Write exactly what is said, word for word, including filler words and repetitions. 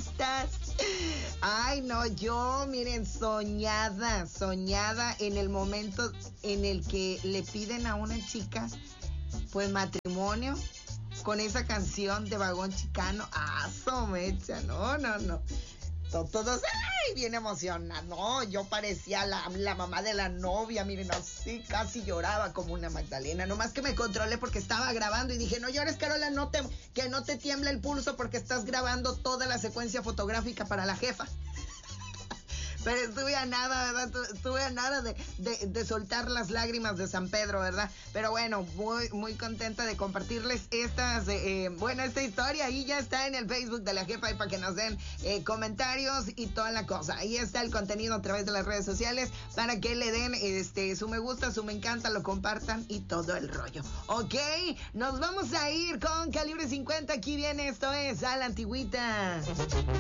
estás? Ay, no, yo, miren, soñada, soñada en el momento en el que le piden a una chica, pues, matrimonio con esa canción de Vagón Chicano. Ah, somecha, no, no, no. Todos, ay, bien emocionados. No, yo parecía la, la mamá de la novia, miren, así casi lloraba como una Magdalena. Nomás que me controlé porque estaba grabando y dije, no llores, Carola, no te, que no te tiembla el pulso porque estás grabando toda la secuencia fotográfica para la jefa. Pero estuve a nada, ¿verdad? Estuve a nada de, de, de soltar las lágrimas de San Pedro, ¿verdad? Pero bueno, muy, muy contenta de compartirles estas, eh, bueno, esta historia. Ahí ya está en el Facebook de la jefa y para que nos den eh, comentarios y toda la cosa. Ahí está el contenido a través de las redes sociales para que le den este su me gusta, su me encanta, lo compartan y todo el rollo. Ok, nos vamos a ir con Calibre cincuenta. Aquí viene, esto es A la Antigüita.